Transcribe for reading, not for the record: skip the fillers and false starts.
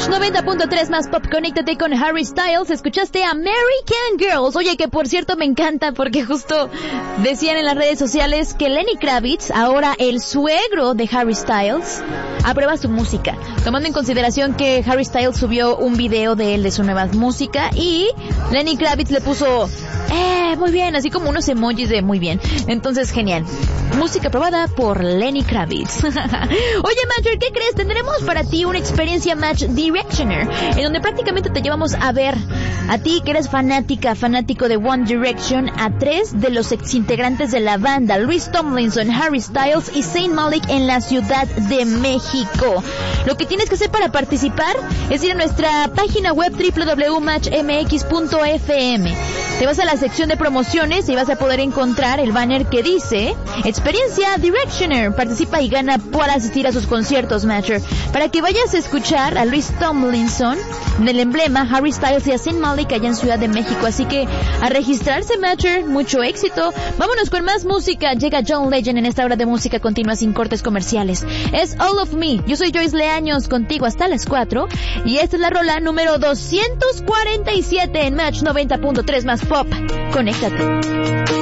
90.3 más pop, conéctate con Harry Styles. Escuchaste American Girls. Oye, que por cierto me encanta porque justo decían en las redes sociales que Lenny Kravitz, ahora el suegro de Harry Styles, aprueba su música, tomando en consideración que Harry Styles subió un video de él de su nueva música y Lenny Kravitz le puso muy bien, así como unos emojis de muy bien. Entonces, genial. Música aprobada por Lenny Kravitz. Oye, Matcher, ¿qué crees? Tendremos para ti una experiencia Match Directioner, en donde prácticamente te llevamos a ver a ti que eres fanático de One Direction, a 3 de los exintegrantes de la banda, Louis Tomlinson, Harry Styles y Zayn Malik, en la Ciudad de México. Lo que tienes que hacer para participar es ir a nuestra página web www.matchmx.fm. Te vas a la sección de promociones y vas a poder encontrar el banner que dice Experiencia Directioner. Participa y gana por asistir a sus conciertos, Matcher, para que vayas a escuchar a Louis Tomlinson en el emblema, Harry Styles y a Zayn Malik allá en Ciudad de México. Así que a registrarse, Matcher, mucho éxito. Vámonos con más música. Llega John Legend en esta hora de música continua sin cortes comerciales. Es All of Me. Yo soy Joyce Leaños, contigo hasta las 4. Y esta es la rola número 247 en Match 90.3 más pop. Conéctate.